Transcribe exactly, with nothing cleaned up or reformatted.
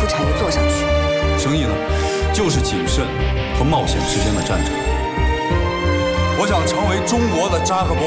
产业做上去。 生意呢，就是谨慎和冒险之间的战争。我想成为中国的扎克伯